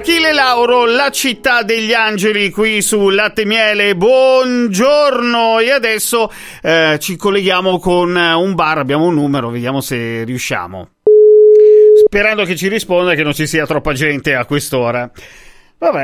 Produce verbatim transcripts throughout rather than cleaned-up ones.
Achille Lauro, la città degli angeli, qui su Latte e Miele. Buongiorno. E adesso eh, ci colleghiamo con un bar, abbiamo un numero, vediamo se riusciamo. Sperando che ci risponda e che non ci sia troppa gente a quest'ora. Vabbè.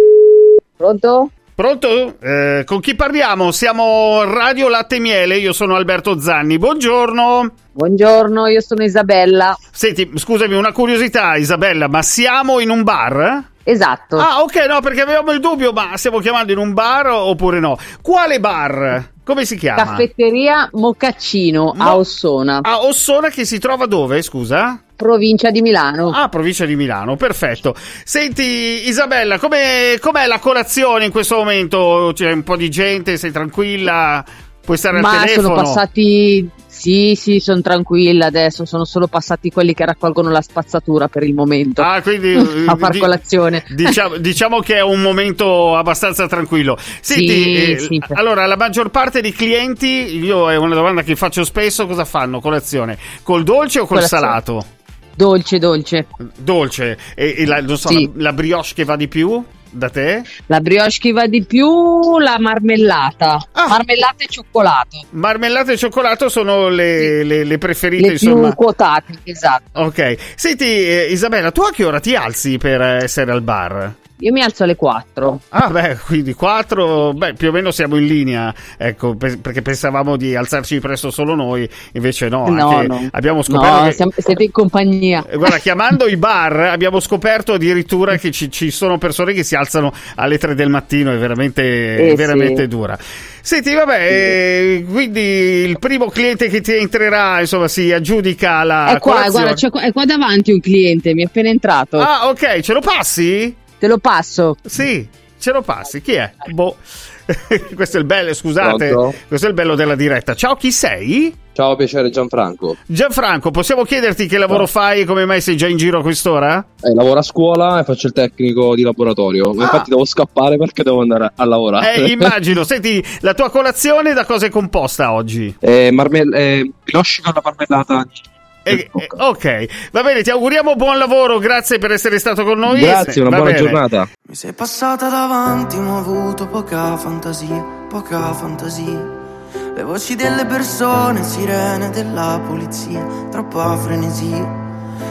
Pronto? Pronto? Eh, con chi parliamo? Siamo Radio Latte e Miele, io sono Alberto Zanni. Buongiorno. Buongiorno, io sono Isabella. Senti, scusami, una curiosità, Isabella, ma siamo in un bar? Esatto. Ah, ok, no, perché avevamo il dubbio, ma stiamo chiamando in un bar oppure no? Quale bar? Come si chiama? Caffetteria Mocaccino Mo- a Ossona. A Ossona, che si trova dove, scusa? Provincia di Milano. Ah, provincia di Milano, perfetto. Senti, Isabella, com'è, com'è la colazione in questo momento? C'è un po' di gente, sei tranquilla? Puoi stare Ma al telefono? sono passati... Sì, sì, sono tranquilla adesso, sono solo passati quelli che raccolgono la spazzatura per il momento. Ah, quindi a far di, colazione. Diciamo, diciamo che è un momento abbastanza tranquillo. Senti, Sì, eh, sì. allora, la maggior parte dei clienti, io è una domanda che faccio spesso, cosa fanno colazione? Col dolce o col Colazione. salato? Dolce, dolce. Dolce. E, e la, non so, Sì. la, la brioche che va di più da te? La brioche che va di più, la marmellata. Ah. Marmellata e cioccolato. Marmellata e cioccolato sono le, Sì. le, le preferite, Le insomma. più quotate, esatto. Ok. Senti, eh, Isabella, tu a che ora ti alzi per essere al bar? Io mi alzo alle quattro. Ah, beh, quindi quattro, beh, più o meno siamo in linea, ecco, per, perché pensavamo di alzarci presto solo noi, invece no, No, anche no. abbiamo scoperto No, che... siamo- siete in compagnia. Eh, Guarda, chiamando i bar abbiamo scoperto addirittura che ci, ci sono persone che si alzano alle tre del mattino, è veramente, Eh, veramente sì. dura. Senti, vabbè, eh, quindi il primo cliente che ti entrerà, insomma, si aggiudica la È qua, colazione. guarda, c'è qua- è qua davanti un cliente, mi è appena entrato. Ah, ok, ce lo passi? Te lo passo. Sì, ce lo passi. Chi è? Boh. Questo è il bello, scusate. Pronto? Questo è il bello della diretta. Ciao, chi sei? Ciao, piacere, Gianfranco. Gianfranco, possiamo chiederti che lavoro fai e come mai sei già in giro a quest'ora? Eh, lavoro a scuola e faccio il tecnico di laboratorio. Ma Ah. infatti devo scappare perché devo andare a lavorare. Eh, immagino. Senti, la tua colazione da cosa è composta oggi? eh, marmell- eh, brioche con la marmellata di... Eh, eh, ok, va bene, ti auguriamo buon lavoro, grazie per essere stato con noi. Grazie, una Va buona bene. giornata. Mi sei passata davanti ma ho avuto poca fantasia, poca fantasia. Le voci delle persone, sirene della polizia, troppa frenesia.